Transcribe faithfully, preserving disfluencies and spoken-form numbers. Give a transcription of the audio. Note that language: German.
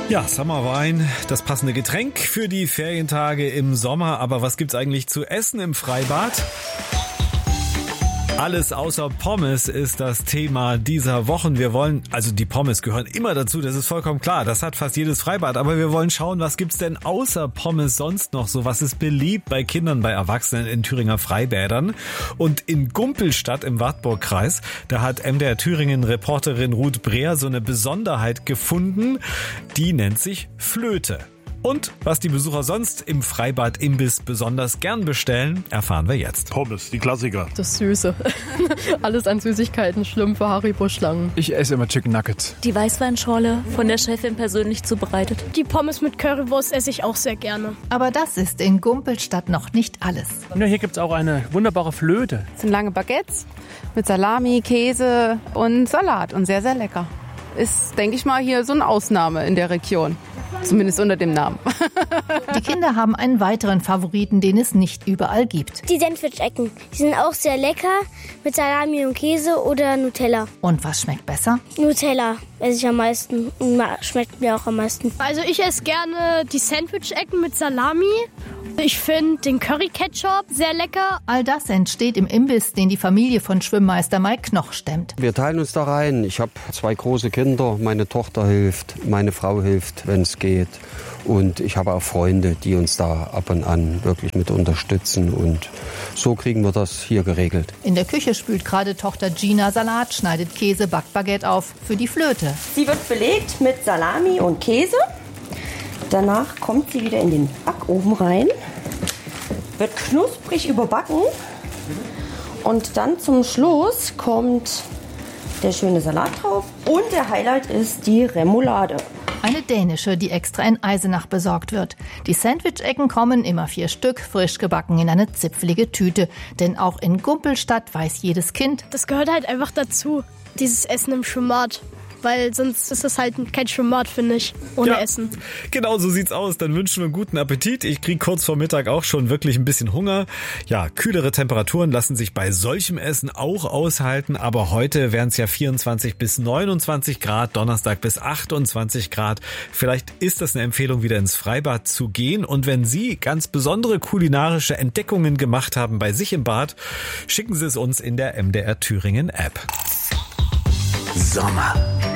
Ja, Sommerwein, das passende Getränk für die Ferientage im Sommer. Aber was gibt's eigentlich zu essen im Freibad? Alles außer Pommes ist das Thema dieser Wochen. Wir wollen, also die Pommes gehören immer dazu, das ist vollkommen klar. Das hat fast jedes Freibad. Aber wir wollen schauen, was gibt's denn außer Pommes sonst noch so? Was ist beliebt bei Kindern, bei Erwachsenen in Thüringer Freibädern? Und in Gumpelstadt im Wartburgkreis, da hat M D R Thüringen-Reporterin Ruth Breer so eine Besonderheit gefunden. Die nennt sich Flöte. Und was die Besucher sonst im Freibad-Imbiss besonders gern bestellen, erfahren wir jetzt. Pommes, die Klassiker. Das Süße. Alles an Süßigkeiten, Schlümpfe, Haribo-Schlangen. Ich esse immer Chicken Nuggets. Die Weißweinschorle, von der Chefin persönlich zubereitet. Die Pommes mit Currywurst esse ich auch sehr gerne. Aber das ist in Gumpelstadt noch nicht alles. Ja, hier gibt es auch eine wunderbare Flöte. Das sind lange Baguettes mit Salami, Käse und Salat und sehr, sehr lecker. Ist, denke ich mal, hier so eine Ausnahme in der Region. Zumindest unter dem Namen. Die Kinder haben einen weiteren Favoriten, den es nicht überall gibt. Die Sandwich-Ecken. Die sind auch sehr lecker mit Salami und Käse oder Nutella. Und was schmeckt besser? Nutella esse ich am meisten und schmeckt mir auch am meisten. Also ich esse gerne die Sandwich-Ecken mit Salami. Ich finde den Curry-Ketchup sehr lecker. All das entsteht im Imbiss, den die Familie von Schwimmmeister Mike Knoch stemmt. Wir teilen uns da rein. Ich habe zwei große Kinder. Meine Tochter hilft, meine Frau hilft, wenn es geht. Und ich habe auch Freunde, die uns da ab und an wirklich mit unterstützen. Und so kriegen wir das hier geregelt. In der Küche spült gerade Tochter Gina Salat, schneidet Käse, backt Baguette auf für die Flöte. Sie wird belegt mit Salami und Käse. Danach kommt sie wieder in den Backofen rein, wird knusprig überbacken und dann zum Schluss kommt der schöne Salat drauf und der Highlight ist die Remoulade. Eine dänische, die extra in Eisenach besorgt wird. Die Sandwich-Ecken kommen, immer vier Stück, frisch gebacken in eine zipfelige Tüte. Denn auch in Gumpelstadt weiß jedes Kind, das gehört halt einfach dazu, dieses Essen im Schwimmbad. Weil sonst ist das halt kein Schwimmbad, finde ich, ohne ja, Essen. Genau so sieht's aus. Dann wünschen wir einen guten Appetit. Ich kriege kurz vor Mittag auch schon wirklich ein bisschen Hunger. Ja, kühlere Temperaturen lassen sich bei solchem Essen auch aushalten. Aber heute wären es ja vierundzwanzig bis neunundzwanzig Grad, Donnerstag bis achtundzwanzig Grad. Vielleicht ist das eine Empfehlung, wieder ins Freibad zu gehen. Und wenn Sie ganz besondere kulinarische Entdeckungen gemacht haben bei sich im Bad, schicken Sie es uns in der M D R Thüringen App. Sommer.